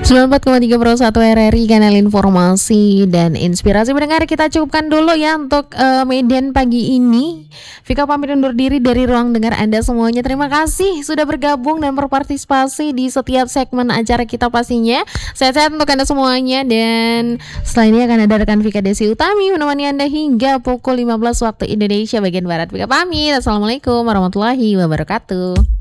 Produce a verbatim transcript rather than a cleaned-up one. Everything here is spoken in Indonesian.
sembilan puluh empat koma tiga Pro satu R R I, kanal informasi dan inspirasi pendengar. Kita cukupkan dulu ya untuk uh, Medan pagi ini. Vika pamit undur diri dari ruang dengar Anda semuanya. Terima kasih sudah bergabung dan berpartisipasi di setiap segmen acara kita pastinya. Sehat-sehat untuk Anda semuanya. Dan setelah ini akan ada rekan Vika Desi Utami menemani Anda hingga pukul lima belas waktu Indonesia bagian Barat. Vika pamit. Assalamualaikum warahmatullahi wabarakatuh.